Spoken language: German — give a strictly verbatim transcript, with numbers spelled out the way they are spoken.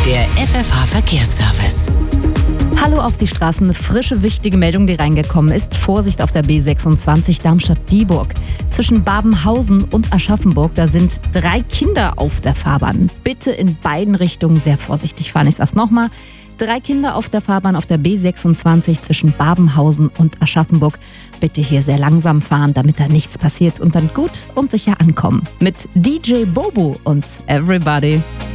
Der F F H-Verkehrsservice. Hallo auf die Straßen, eine frische, wichtige Meldung, die reingekommen ist. Vorsicht auf der B sechsundzwanzig Darmstadt-Dieburg. Zwischen Babenhausen und Aschaffenburg, da sind drei Kinder auf der Fahrbahn. Bitte in beiden Richtungen sehr vorsichtig fahren. Ich sag's nochmal. Drei Kinder auf der Fahrbahn auf der B sechsundzwanzig zwischen Babenhausen und Aschaffenburg. Bitte hier sehr langsam fahren, damit da nichts passiert und dann gut und sicher ankommen. Mit D J Bobo und Everybody.